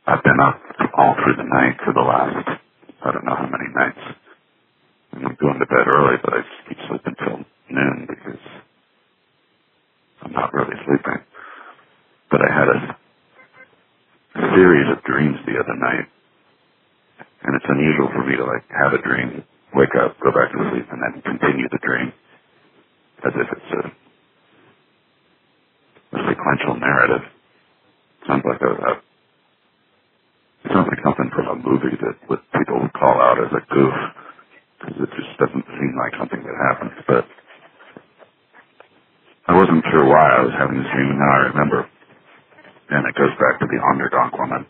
I've been up all through the night for the last, I don't know how many nights. And I'm going to bed early, but I just keep sleeping till noon because I'm not really sleeping. But I had a series of dreams the other night, and it's unusual for me to like have a dream, wake up, go back to sleep, and then continue the dream as if it's a sequential narrative. Sounds like sounds like something from a movie that people would call out as a goof, because it just doesn't seem like something that happens. But I wasn't sure why I was having this dream, and now I remember. And it goes back to the underdog woman,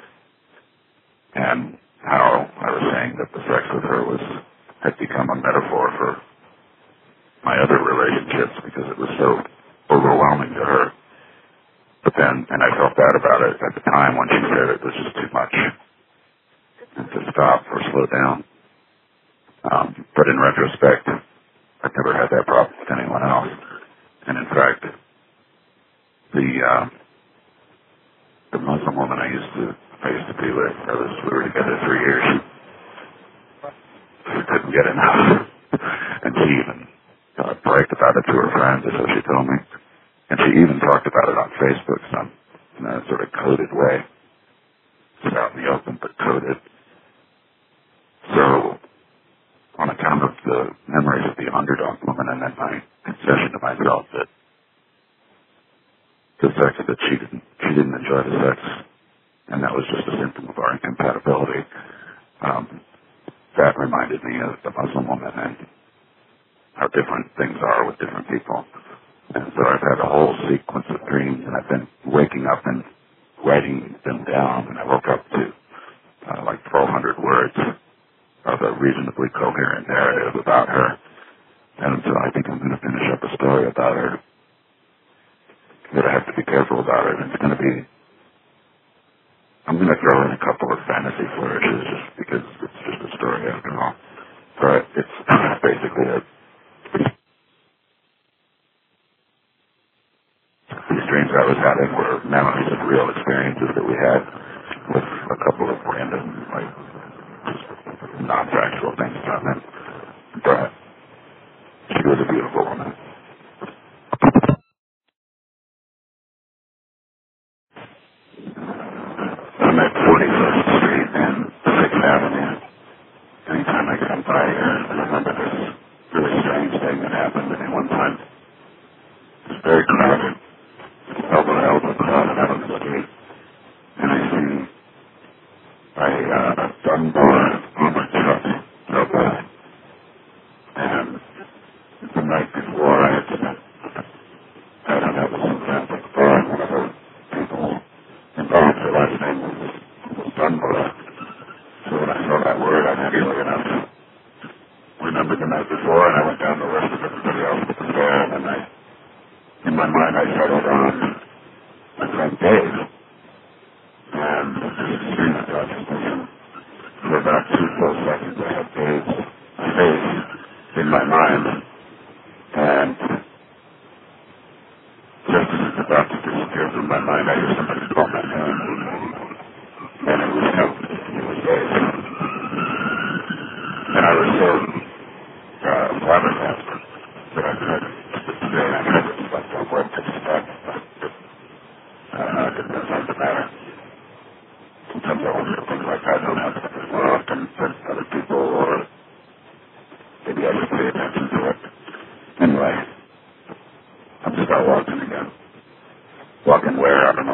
and how I was saying that the sex with her had become a metaphor for my other relationships because it was so overwhelming to her. But then, and I felt bad about it at the time when she said it was just too much and to stop or slow down. But in retrospect, I've never had that problem with anyone else. And in fact, the Muslim woman I used to be with, we were together 3 years. She couldn't get enough. And she even bragged about it to her friends, is what she told me. And she even talked about it on Facebook in a sort of coded way. It's out in the open, but coded. So, on account of the memories of the underdog woman and then my confession to myself that the sex that she didn't enjoy the sex, and that was just a symptom of our incompatibility, that reminded me of the Muslim woman and how different things are with different people. And so I've had a whole sequence of dreams, and I've been waking up and writing them down, and I woke up to like 1,200 words of a reasonably coherent narrative about her. And so I think I'm going to finish up a story about her, but I have to be careful about it. It's going to be, I'm going to throw in a couple of fantasy flourishes just because it's just a story after all. But it's basically these dreams I was having were memories of real experiences that we had with a couple of random, like, just non-factual things happening. But she was a beautiful woman. I'm at 41st Street and 6th Avenue. Anytime I come by here, I remember this really strange thing that happened to me one time. It's very crowded. Elbow to elbow crowded out on the street. And I see a Dunbar armored truck go by. And the night before I had been I don't know, some Catholic bar, and one of the people involved, her last name was Dunbar. So when I saw that word, I naturally enough remembered the night before, and I went down the list of everybody else that was there, and in my mind, I settled on my friend Dave. And this seemed to for about 2 full seconds, I had Dave's face in my mind, and just as it's about to disappear from my mind, I hear somebody call my name, and it was him. It was Dave. And I was so flabbergasted that I tried to stay, and I tried to reflect on what to expect, but I didn't know something the matter. Sometimes I wonder if things like that don't happen more often than other people, or maybe I should pay attention to it. Anyway, I'm just out walking again. Walking where? I don't know.